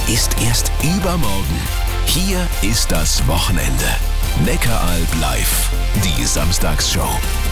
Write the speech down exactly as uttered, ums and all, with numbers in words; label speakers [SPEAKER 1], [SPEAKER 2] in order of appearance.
[SPEAKER 1] ist erst übermorgen. Hier ist das Wochenende. Neckaralb live, die Samstagsshow.